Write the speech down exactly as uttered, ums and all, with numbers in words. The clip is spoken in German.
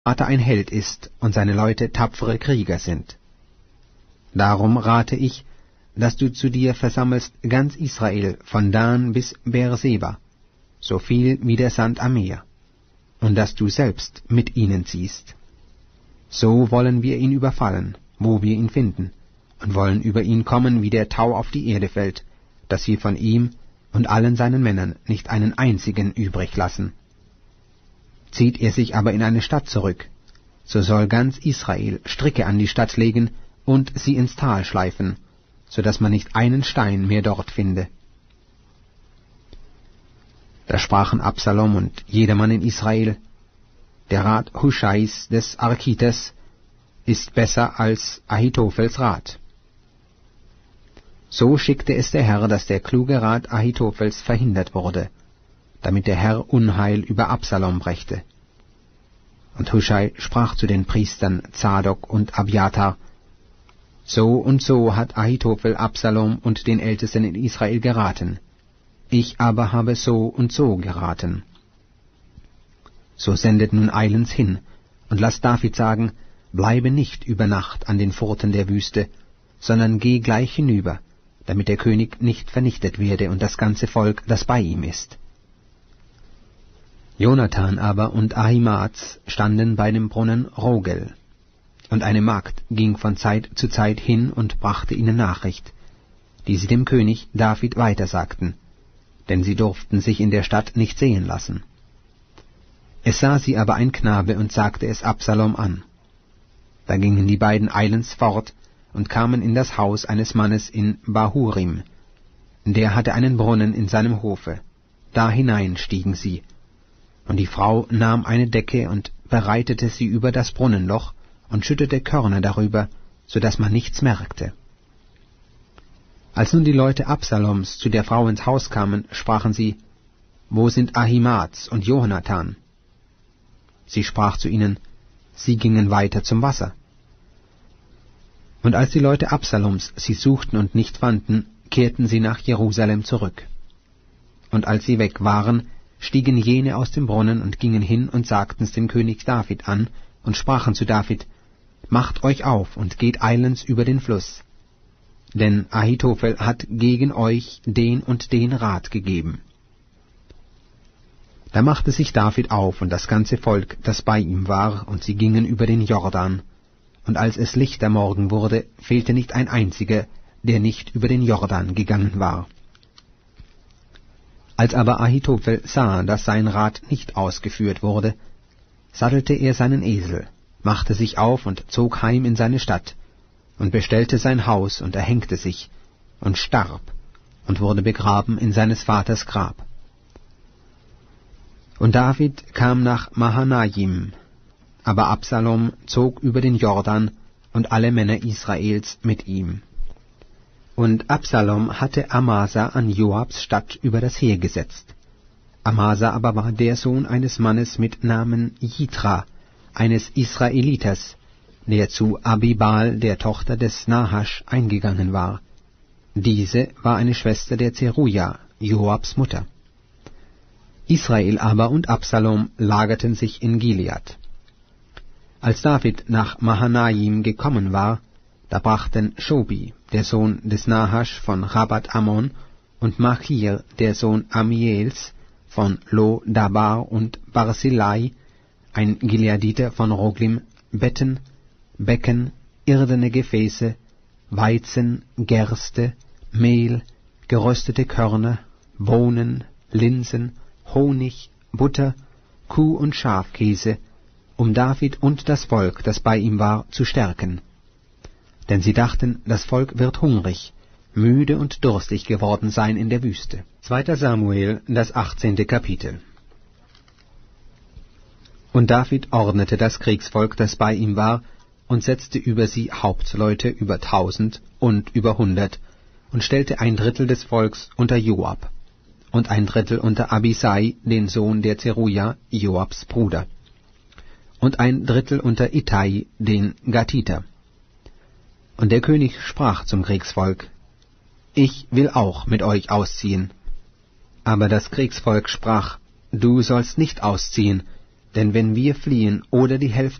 Vater ein Held ist und seine Leute tapfere Krieger sind. Darum rate ich, dass du zu dir versammelst ganz Israel von Dan bis Beerseba, so viel wie der Sand am Meer, und dass du selbst mit ihnen ziehst. So wollen wir ihn überfallen, wo wir ihn finden, und wollen über ihn kommen, wie der Tau auf die Erde fällt, dass wir von ihm und allen seinen Männern nicht einen einzigen übrig lassen. Zieht er sich aber in eine Stadt zurück, so soll ganz Israel Stricke an die Stadt legen und sie ins Tal schleifen, so dass man nicht einen Stein mehr dort finde. Da sprachen Absalom und jedermann in Israel: Der Rat Huschais des Archites ist besser als Ahitophels Rat. So schickte es der Herr, dass der kluge Rat Ahitophels verhindert wurde, damit der Herr Unheil über Absalom brächte. Und Huschai sprach zu den Priestern Zadok und Abiathar: So und so hat Ahitophel Absalom und den Ältesten in Israel geraten, ich aber habe so und so geraten. So sendet nun eilends hin und lasst David sagen: Bleibe nicht über Nacht an den Pforten der Wüste, sondern geh gleich hinüber, damit der König nicht vernichtet werde und das ganze Volk, das bei ihm ist. Jonathan aber und Ahimaaz standen bei dem Brunnen Rogel, und eine Magd ging von Zeit zu Zeit hin und brachte ihnen Nachricht, die sie dem König David weitersagten, denn sie durften sich in der Stadt nicht sehen lassen. Es sah sie aber ein Knabe und sagte es Absalom an. Da gingen die beiden eilends fort und kamen in das Haus eines Mannes in Bahurim. Der hatte einen Brunnen in seinem Hofe. Da hinein stiegen sie. Und die Frau nahm eine Decke und bereitete sie über das Brunnenloch und schüttete Körner darüber, so dass man nichts merkte. Als nun die Leute Absaloms zu der Frau ins Haus kamen, sprachen sie: Wo sind Ahimaaz und Jonathan? Sie sprach zu ihnen: Sie gingen weiter zum Wasser. Und als die Leute Absaloms sie suchten und nicht fanden, kehrten sie nach Jerusalem zurück. Und als sie weg waren, stiegen jene aus dem Brunnen und gingen hin und sagten's dem König David an und sprachen zu David: Macht euch auf und geht eilends über den Fluss, denn Ahitophel hat gegen euch den und den Rat gegeben. Da machte sich David auf und das ganze Volk, das bei ihm war, und sie gingen über den Jordan, und als es lichter Morgen wurde, fehlte nicht ein einziger, der nicht über den Jordan gegangen war. Als aber Ahitophel sah, dass sein Rat nicht ausgeführt wurde, sattelte er seinen Esel, machte sich auf und zog heim in seine Stadt, und bestellte sein Haus und erhängte sich, und starb, und wurde begraben in seines Vaters Grab. Und David kam nach Mahanaim, aber Absalom zog über den Jordan, und alle Männer Israels mit ihm. Und Absalom hatte Amasa an Joabs Stadt über das Heer gesetzt. Amasa aber war der Sohn eines Mannes mit Namen Jitra, eines Israeliters, der zu Abibal, der Tochter des Nahasch, eingegangen war. Diese war eine Schwester der Zeruja, Joabs Mutter. Israel aber und Absalom lagerten sich in Gilead. Als David nach Mahanaim gekommen war, da brachten Shobi, der Sohn des Nahasch von Rabat Ammon, und Machir, der Sohn Amiels, von Lo Dabar, und Barzillai, ein Gileaditer von Roglim, Betten, Becken, irdene Gefäße, Weizen, Gerste, Mehl, geröstete Körner, Bohnen, Linsen, Honig, Butter, Kuh- und Schafkäse, um David und das Volk, das bei ihm war, zu stärken. Denn sie dachten, das Volk wird hungrig, müde und durstig geworden sein in der Wüste. Zweiter Samuel, das achtzehnte Kapitel. Und David ordnete das Kriegsvolk, das bei ihm war, und setzte über sie Hauptleute über tausend und über hundert, und stellte ein Drittel des Volks unter Joab, und ein Drittel unter Abisai, den Sohn der Zeruja, Joabs Bruder, und ein Drittel unter Ittai, den Gatiter. Und der König sprach zum Kriegsvolk: Ich will auch mit euch ausziehen. Aber das Kriegsvolk sprach: Du sollst nicht ausziehen, Denn wenn wir fliehen oder die Hälfte